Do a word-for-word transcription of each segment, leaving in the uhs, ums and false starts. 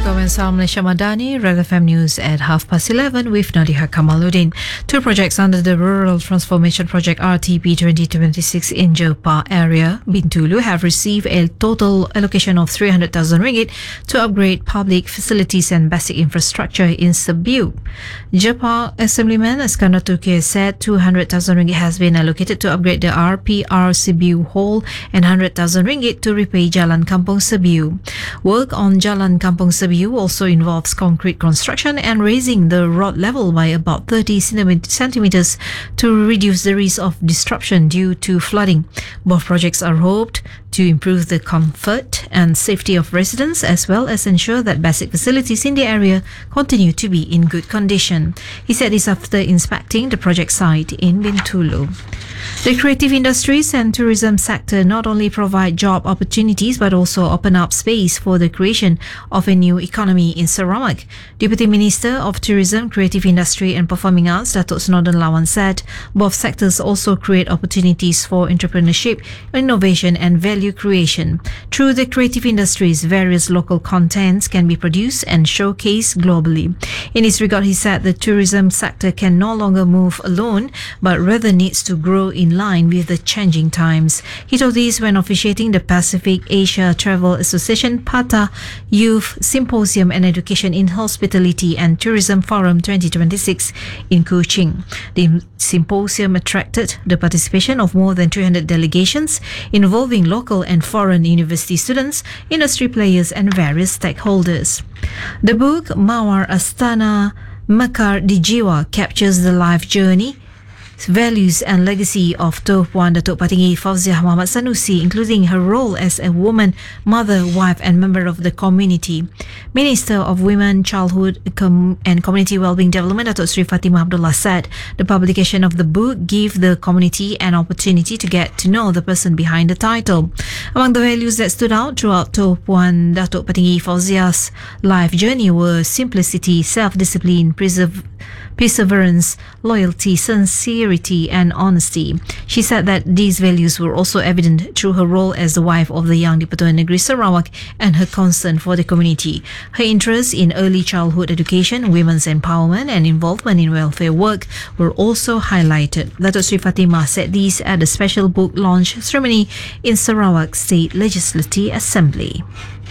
Assalamualaikum and Salam Malaysia Madani, Red F M News at half past eleven with Nadiha Kamaluddin. Two projects under the Rural Transformation Project R T P twenty twenty-six in Jerpa area, Bintulu, have received a total allocation of three hundred thousand ringgit to upgrade public facilities and basic infrastructure in Sibiu. Jerpa Assemblyman Iskandar Tuke said two hundred thousand ringgit has been allocated to upgrade the R P R Sibiu Hall and one hundred thousand ringgit to repay Jalan Kampung Sibiu. Work on Jalan Kampung Sibiu also involves concrete construction and raising the road level by about thirty centimeters to reduce the risk of disruption due to flooding. Both projects are hoped to improve the comfort and safety of residents as well as ensure that basic facilities in the area continue to be in good condition. He said this after inspecting the project site in Bintulu. The creative industries and tourism sector not only provide job opportunities but also open up space for the creation of a new economy in Sarawak. Deputy Minister of Tourism, Creative Industry and Performing Arts, Datuk Snowden Lawan, said both sectors also create opportunities for entrepreneurship, innovation and value creation. Through the creative industries, various local contents can be produced and showcased globally. In this regard, he said the tourism sector can no longer move alone but rather needs to grow in line with the changing times. He told this when officiating the Pacific Asia Travel Association PATA Youth Symposium and Education in Hospitality and Tourism Forum twenty twenty-six in Kuching. The symposium attracted the participation of more than two hundred delegations involving local and foreign university students, industry players and various stakeholders. The book Mawar Astana Mekar di Jiwa captures the life journey, values and legacy of Tuan Puan Datuk Patinggi Fauziah Muhammad Sanusi, including her role as a woman, mother, wife and member of the community. Minister of Women, Childhood Com- and Community Wellbeing Development, Datuk Sri Fatimah Abdullah, said the publication of the book gave the community an opportunity to get to know the person behind the title. Among the values that stood out throughout Tuan Puan Datuk Patinggi Fauziah's life journey were simplicity, self-discipline, preserve perseverance, loyalty, sincerity and honesty. She said that these values were also evident through her role as the wife of the young Di-Pertuan Negeri Sarawak and her concern for the community. Her interest in early childhood education, women's empowerment and involvement in welfare work were also highlighted. Datuk Sri Fatimah said these at the special book launch ceremony in Sarawak State Legislative Assembly.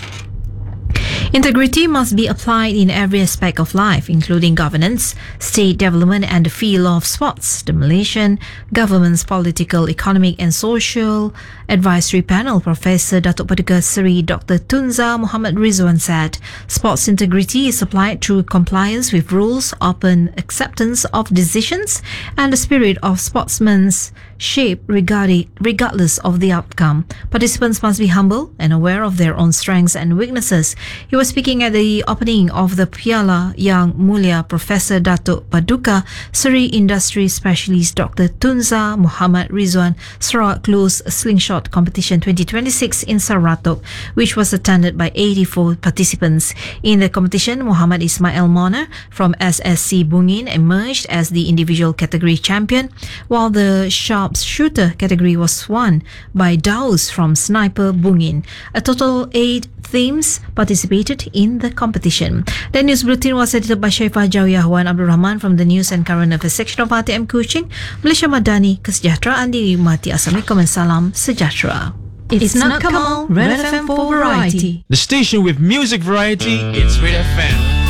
Integrity must be applied in every aspect of life, including governance, state development and the field of sports. The Malaysian government's political, economic and social advisory panel, Professor Datuk Paduka Seri Doctor Tunza Muhammad Rizwan, said sports integrity is applied through compliance with rules, open acceptance of decisions and the spirit of sportsmanship regardless of the outcome. Participants must be humble and aware of their own strengths and weaknesses. He was speaking at the opening of the Piala Yang Mulia. Professor Datuk Paduka Seri Industry Specialist Doctor Tunza Muhammad Rizwan Sarawak Close Slingshot Competition twenty twenty-six in Saratok, which was attended by eighty-four participants. In the competition, Muhammad Ismail Moner from S S C Bungin emerged as the individual category champion, while the sharpshooter category was won by Daus from Sniper Bungin. A total eight teams participated in the competition. The news bulletin was edited by Syaifah Jawiyah Wan Abdul Rahman from the News and Current Affairs section of R T M Kuching. Malaysia Madani, kesejahteraan dinikmati. Assalamualaikum and salam sejahtera. It's, it's not Kamal, Red F M for variety. The station with music variety, it's Red F M.